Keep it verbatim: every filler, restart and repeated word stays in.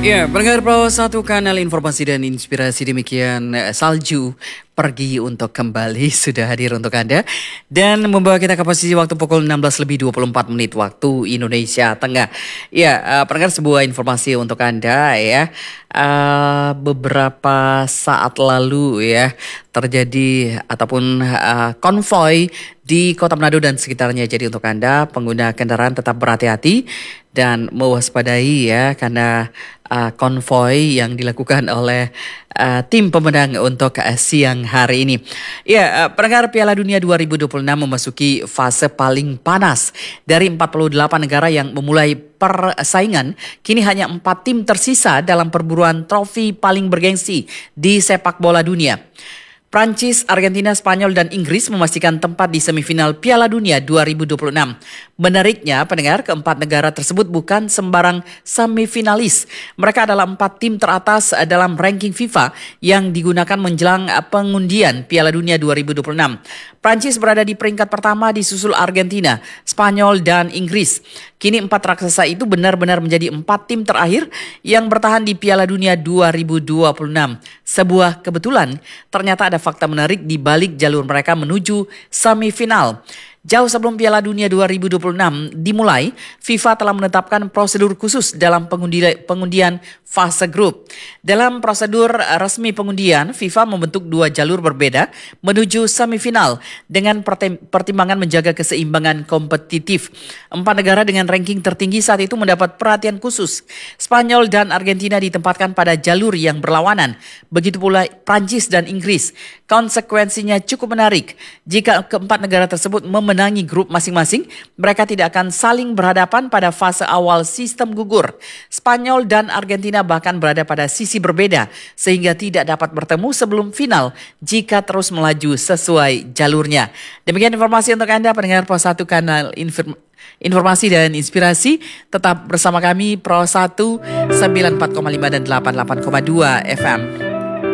Ya, pendengar Pro satu kanal informasi dan inspirasi demikian eh, salju pergi untuk kembali sudah hadir untuk Anda dan membawa kita ke posisi waktu pukul enam belas lebih dua puluh empat menit waktu Indonesia Tengah. Ya, uh, pendengar sebuah informasi untuk Anda ya. Uh, beberapa saat lalu ya terjadi ataupun uh, konvoy di Kota Manado dan sekitarnya. Jadi untuk Anda pengguna kendaraan tetap berhati-hati dan mewaspadai ya karena uh, konvoy yang dilakukan oleh uh, tim pemenang untuk uh, siang hari ini. Ya, uh, pendengar Piala Dunia dua ribu dua puluh enam memasuki fase paling panas. Dari empat puluh delapan negara yang memulai persaingan, kini hanya empat tim tersisa dalam perburuan trofi paling bergengsi di sepak bola dunia. Prancis, Argentina, Spanyol, dan Inggris memastikan tempat di semifinal Piala Dunia dua ribu dua puluh enam. Menariknya, pendengar, keempat negara tersebut bukan sembarang semifinalis. Mereka adalah empat tim teratas dalam ranking FIFA yang digunakan menjelang pengundian Piala Dunia dua ribu dua puluh enam. Prancis berada di peringkat pertama disusul Argentina, Spanyol, dan Inggris. Kini empat raksasa itu benar-benar menjadi empat tim terakhir yang bertahan di Piala Dunia dua ribu dua puluh enam. Sebuah kebetulan, ternyata ada fakta menarik di balik jalur mereka menuju semifinal. Jauh sebelum Piala Dunia dua ribu dua puluh enam dimulai, FIFA telah menetapkan prosedur khusus dalam pengundi- pengundian fase grup. Dalam prosedur resmi pengundian, FIFA membentuk dua jalur berbeda menuju semifinal dengan pertim- pertimbangan menjaga keseimbangan kompetitif. Empat negara dengan ranking tertinggi saat itu mendapat perhatian khusus. Spanyol dan Argentina ditempatkan pada jalur yang berlawanan. Begitu pula Prancis dan Inggris. Konsekuensinya cukup menarik. Jika keempat negara tersebut memenangi grup masing-masing, mereka tidak akan saling berhadapan pada fase awal sistem gugur. Spanyol dan Argentina bahkan berada pada sisi berbeda sehingga tidak dapat bertemu sebelum final jika terus melaju sesuai jalurnya. Demikian informasi untuk Anda pendengar Pro satu kanal Inform- Informasi dan Inspirasi. Tetap bersama kami Pro satu sembilan puluh empat koma lima dan delapan puluh delapan koma dua F M.